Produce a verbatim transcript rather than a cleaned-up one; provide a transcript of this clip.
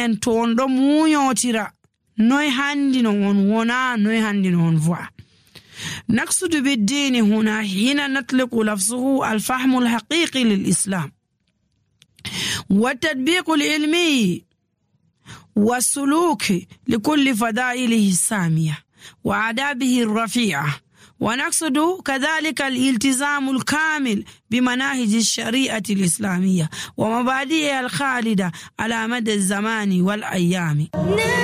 en to on do munyotira noy handi no on wona noy handi no on voa. نقصد بالدين هنا حين نطلق لفظه الفهم الحقيقي للإسلام والتطبيق العلمي والسلوك لكل فضائله السامية وآدابه الرفيعة، ونقصد كذلك الالتزام الكامل بمناهج الشريعة الإسلامية ومبادئها الخالدة على مدى الزمان والأيام.